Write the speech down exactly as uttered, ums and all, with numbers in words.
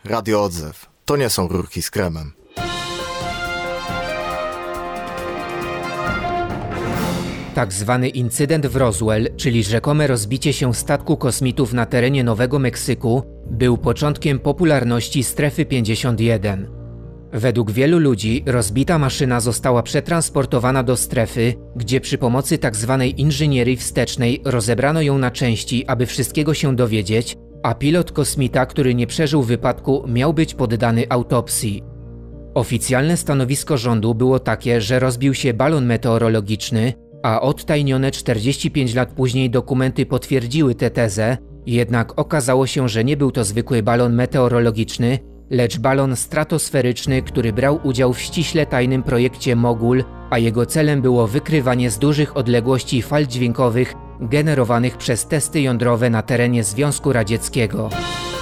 Radio Odzew. To nie są rurki z kremem. Tak zwany incydent w Roswell, czyli rzekome rozbicie się statku kosmitów na terenie Nowego Meksyku, był początkiem popularności Strefy pięćdziesiąt jeden. Według wielu ludzi rozbita maszyna została przetransportowana do strefy, gdzie przy pomocy tzw. inżynierii wstecznej rozebrano ją na części, aby wszystkiego się dowiedzieć, a pilot kosmita, który nie przeżył wypadku, miał być poddany autopsji. Oficjalne stanowisko rządu było takie, że rozbił się balon meteorologiczny, a odtajnione czterdzieści pięć lat później dokumenty potwierdziły tę tezę, jednak okazało się, że nie był to zwykły balon meteorologiczny, lecz balon stratosferyczny, który brał udział w ściśle tajnym projekcie Mogul, a jego celem było wykrywanie z dużych odległości fal dźwiękowych generowanych przez testy jądrowe na terenie Związku Radzieckiego.